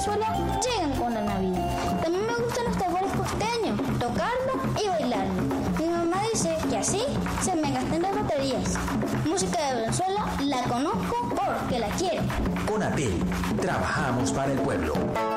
Venezuela llegan con la Navidad. También me gustan los tambores costeños, tocarlo y bailarlo. Mi mamá dice que así se me gastan las baterías. Música de Venezuela la conozco porque la quiero. CONATEL, trabajamos para el pueblo.